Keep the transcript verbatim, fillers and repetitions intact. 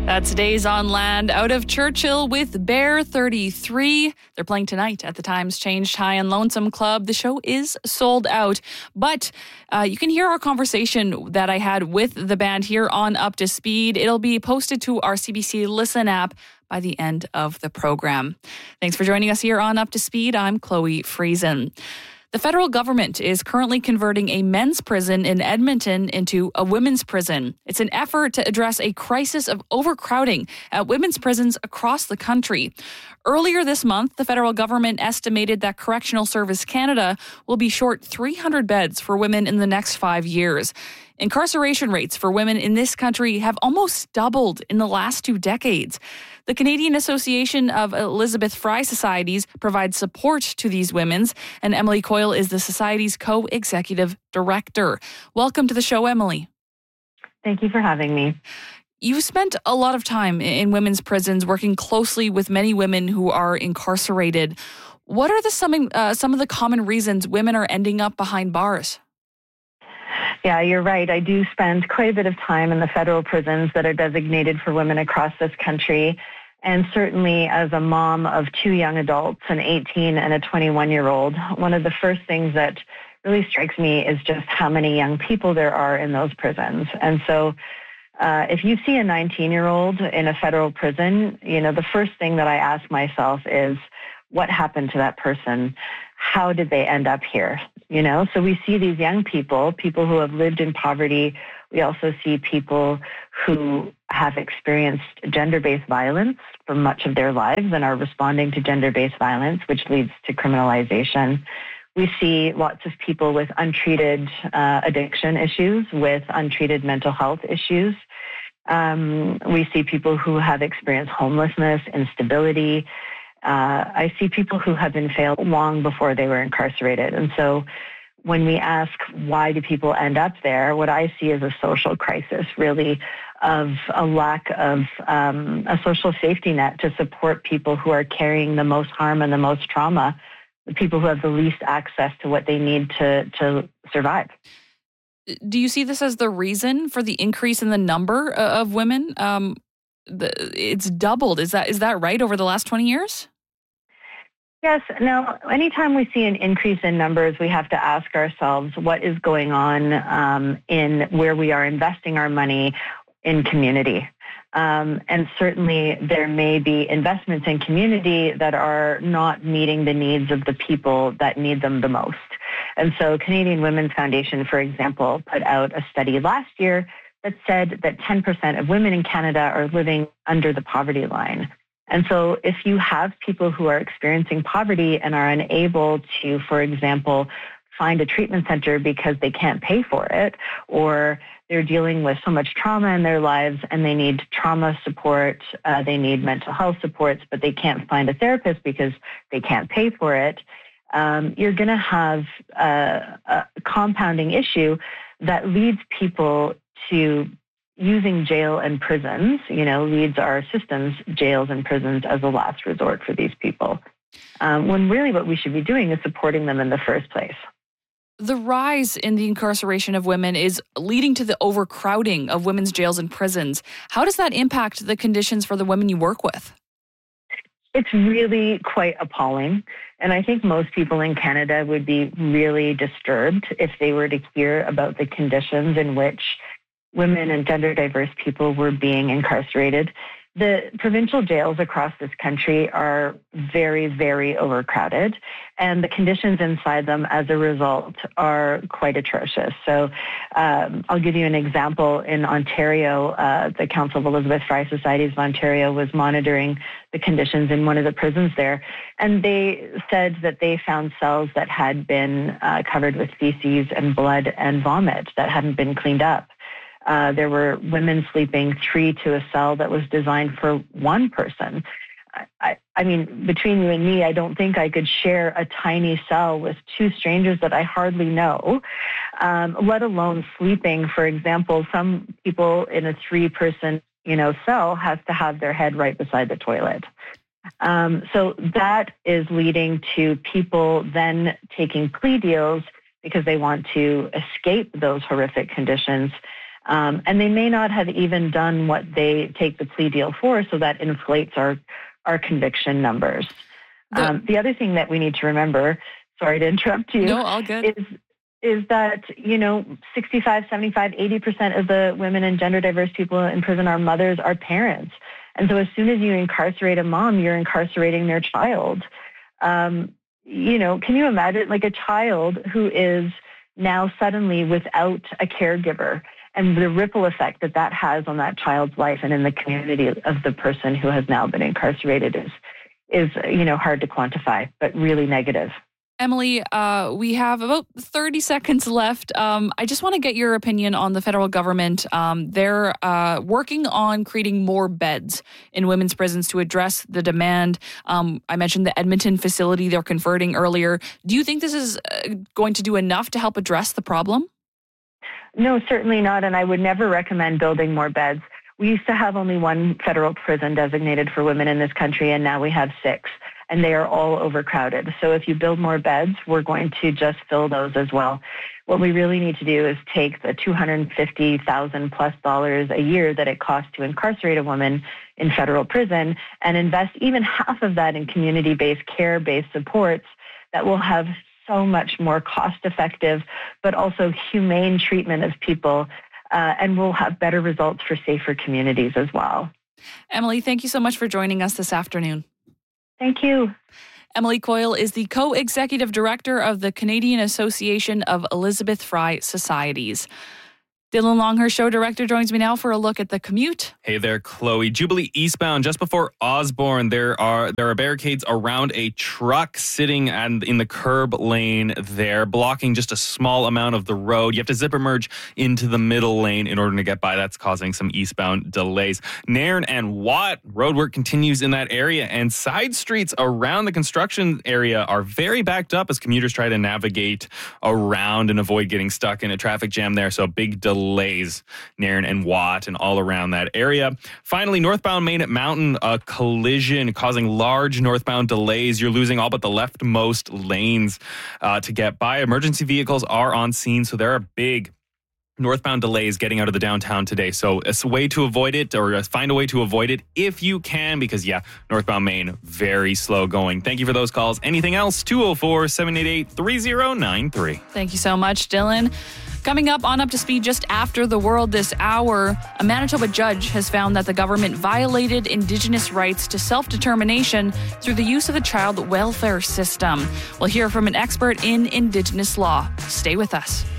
That's Days on Land out of Churchill with Bear thirty-three. They're playing tonight at the Times Changed High and Lonesome Club. The show is sold out, but uh, you can hear our conversation that I had with the band here on Up to Speed. It'll be posted to our C B C Listen app by the end of the program. Thanks for joining us here on Up to Speed. I'm Chloe Friesen. The federal government is currently converting a men's prison in Edmonton into a women's prison. It's an effort to address a crisis of overcrowding at women's prisons across the country. Earlier this month, the federal government estimated that Correctional Service Canada will be short three hundred beds for women in the next five years. Incarceration rates for women in this country have almost doubled in the last two decades. The Canadian Association of Elizabeth Fry Societies provides support to these women, and Emily Coyle is the Society's co-executive director. Welcome to the show, Emily. Thank you for having me. You've spent a lot of time in women's prisons working closely with many women who are incarcerated. What are the some, uh, some of the common reasons women are ending up behind bars? Yeah, you're right. I do spend quite a bit of time in the federal prisons that are designated for women across this country. And certainly as a mom of two young adults, an eighteen and a twenty-one-year-old, one of the first things that really strikes me is just how many young people there are in those prisons. And so uh, if you see a nineteen-year-old in a federal prison, you know, the first thing that I ask myself is, what happened to that person? How did they end up here? You know, so we see these young people, people who have lived in poverty. We also see people who have experienced gender-based violence for much of their lives and are responding to gender-based violence, which leads to criminalization. We see lots of people with untreated uh, addiction issues, with untreated mental health issues. Um, we see people who have experienced homelessness, instability. Uh, I see people who have been failed long before they were incarcerated. And so when we ask why do people end up there, what I see is a social crisis, really, of a lack of um, a social safety net to support people who are carrying the most harm and the most trauma, the people who have the least access to what they need to, to survive. Do you see this as the reason for the increase in the number of women? Um, the, it's doubled. Is that is that right over the last twenty years? Yes. Now, anytime we see an increase in numbers, we have to ask ourselves what is going on um, in where we are investing our money in community. Um, and certainly there may be investments in community that are not meeting the needs of the people that need them the most. And so Canadian Women's Foundation, for example, put out a study last year that said that ten percent of women in Canada are living under the poverty line. And so if you have people who are experiencing poverty and are unable to, for example, find a treatment center because they can't pay for it, or they're dealing with so much trauma in their lives and they need trauma support, uh, they need mental health supports, but they can't find a therapist because they can't pay for it, um, you're going to have a, a compounding issue that leads people to using jail and prisons, you know, leads our systems, jails and prisons, as a last resort for these people. Um, when really what we should be doing is supporting them in the first place. The rise in the incarceration of women is leading to the overcrowding of women's jails and prisons. How does that impact the conditions for the women you work with? It's really quite appalling. And I think most people in Canada would be really disturbed if they were to hear about the conditions in which women and gender diverse people were being incarcerated. The provincial jails across this country are very, very overcrowded, and the conditions inside them as a result are quite atrocious. So um, I'll give you an example. In Ontario, uh, the Council of Elizabeth Fry Societies of Ontario was monitoring the conditions in one of the prisons there, and they said that they found cells that had been uh, covered with feces and blood and vomit that hadn't been cleaned up. Uh, there were women sleeping three to a cell that was designed for one person. I, I mean, between you and me, I don't think I could share a tiny cell with two strangers that I hardly know, um, let alone sleeping. For example, some people in a three-person, you know, cell has to have their head right beside the toilet. Um, so that is leading to people then taking plea deals because they want to escape those horrific conditions. Um, and they may not have even done what they take the plea deal for, so that inflates our, our conviction numbers. The, um, the other thing that we need to remember, sorry to interrupt you, no, all good. is is that, you know, sixty-five, seventy-five, eighty percent of the women and gender diverse people in prison are mothers, are parents. And so as soon as you incarcerate a mom, you're incarcerating their child. Um, you know, can you imagine like a child who is now suddenly without a caregiver and the ripple effect that that has on that child's life and in the community of the person who has now been incarcerated is, is you know, hard to quantify, but really negative. Emily, uh, we have about thirty seconds left. Um, I just want to get your opinion on the federal government. Um, they're uh, working on creating more beds in women's prisons to address the demand. Um, I mentioned the Edmonton facility they're converting earlier. Do you think this is uh, going to do enough to help address the problem? No, certainly not. And I would never recommend building more beds. We used to have only one federal prison designated for women in this country, and now we have six. And they are all overcrowded. So if you build more beds, we're going to just fill those as well. What we really need to do is take the two hundred fifty thousand plus dollars a year that it costs to incarcerate a woman in federal prison and invest even half of that in community-based, care-based supports that will have so much more cost-effective, but also humane treatment of people, uh, and will have better results for safer communities as well. Emily, thank you so much for joining us this afternoon. Thank you. Emily Coyle is the co-executive director of the Canadian Association of Elizabeth Fry Societies. Dylan Longhurst, show director, joins me now for a look at the commute. Hey there, Chloe. Jubilee eastbound, just before Osborne, there are there are barricades around a truck sitting and in the curb lane there, blocking just a small amount of the road. You have to zipper merge into the middle lane in order to get by. That's causing some eastbound delays. Nairn and Watt, roadwork continues in that area, and side streets around the construction area are very backed up as commuters try to navigate around and avoid getting stuck in a traffic jam there. So a big delay. Delays, Nairn and Watt, and all around that area. Finally, northbound Main at Mountain, a collision causing large northbound delays. You're losing all but the leftmost lanes uh, to get by. Emergency vehicles are on scene, so there are big northbound delays getting out of the downtown today. So it's a way to avoid it, or find a way to avoid it if you can, because yeah, northbound Main, very slow going. Thank you for those calls. Anything else? two oh four, seven eight eight, three oh nine three. Thank you so much, Dylan. Coming up on Up to Speed just after the world this hour, a Manitoba judge has found that the government violated Indigenous rights to self-determination through the use of the child welfare system. We'll hear from an expert in Indigenous law. Stay with us.